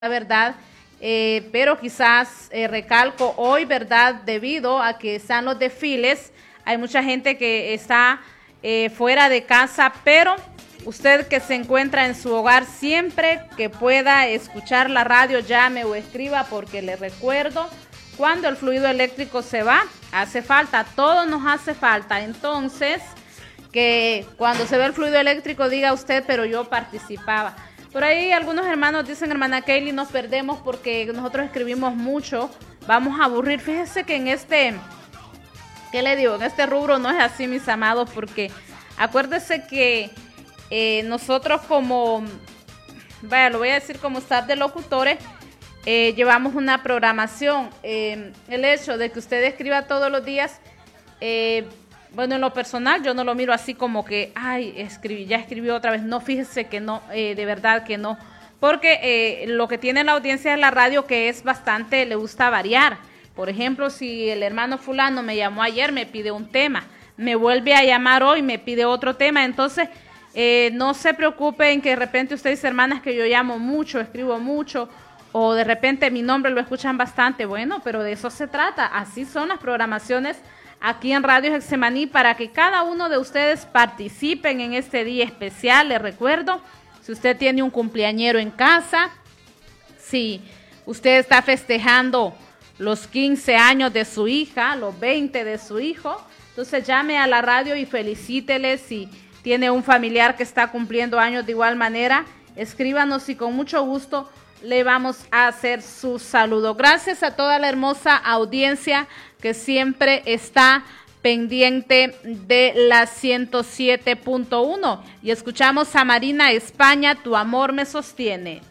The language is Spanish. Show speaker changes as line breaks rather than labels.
la verdad, pero quizás recalco hoy, ¿verdad? Debido a que están los desfiles, hay mucha gente que está fuera de casa, pero usted que se encuentra en su hogar, siempre que pueda escuchar la radio, llame o escriba, porque le recuerdo, cuando el fluido eléctrico se va, hace falta, todo nos hace falta. Entonces, que cuando se ve el fluido eléctrico diga usted, pero yo participaba. Por ahí algunos hermanos dicen, hermana Kaylee, nos perdemos porque nosotros escribimos mucho, vamos a aburrir. Fíjese que en este, ¿qué le digo? En este rubro no es así, mis amados, porque acuérdese que nosotros como, vaya, lo voy a decir como staff de locutores, llevamos una programación. El hecho de que usted escriba todos los días, bueno, en lo personal yo no lo miro así como que, ay, ya escribió otra vez. No, fíjese que no, de verdad que no. Porque lo que tiene la audiencia de la radio, que es bastante, le gusta variar. Por ejemplo, si el hermano fulano me llamó ayer, me pide un tema. Me vuelve a llamar hoy, me pide otro tema. Entonces, no se preocupen que de repente usted dice, hermanas, que yo llamo mucho, escribo mucho, o de repente mi nombre lo escuchan bastante. Bueno, pero de eso se trata. Así son las programaciones aquí en Radio Getsemaní, para que cada uno de ustedes participen en este día especial. Les recuerdo, si usted tiene un cumpleañero en casa, si usted está festejando los 15 años de su hija, los 20 de su hijo, entonces llame a la radio y felicítele. Si tiene un familiar que está cumpliendo años de igual manera, escríbanos y con mucho gusto le vamos a hacer su saludo. Gracias a toda la hermosa audiencia que siempre está pendiente de la 107.1. Y escuchamos a Marina España, Tu amor me sostiene.